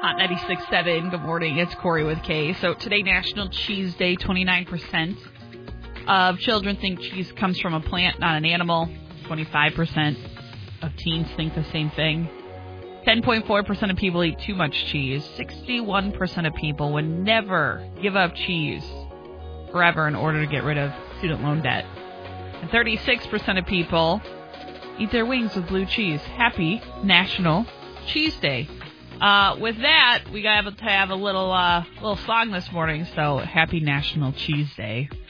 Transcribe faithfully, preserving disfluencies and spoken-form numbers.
Hot ninety-six point seven. Good morning. It's Corey with Kay. So today, National Cheese Day. twenty-nine percent of children think cheese comes from a plant, not an animal. twenty-five percent of teens think the same thing. ten point four percent of people eat too much cheese. sixty-one percent of people would never give up cheese forever in order to get rid of student loan debt. And thirty-six percent of people eat their wings with blue cheese. Happy National Cheese Day. Uh, with that, we got to have a little uh, little song this morning, so happy National Cheese Day.